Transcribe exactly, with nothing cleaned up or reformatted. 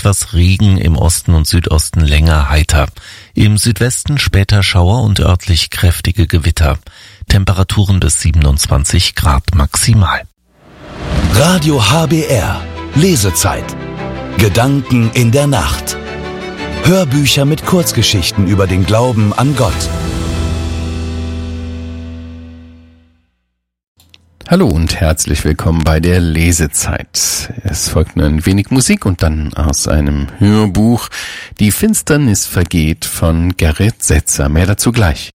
etwas Regen, im Osten und Südosten länger heiter. Im Südwesten später Schauer und örtlich kräftige Gewitter. Temperaturen bis siebenundzwanzig Grad maximal. Radio H B R. Lesezeit. Gedanken in der Nacht. Hörbücher mit Kurzgeschichten über den Glauben an Gott. Hallo und herzlich willkommen bei der Lesezeit. Es folgt nur ein wenig Musik und dann aus einem Hörbuch Die Finsternis vergeht von Gerrit Setzer. Mehr dazu gleich.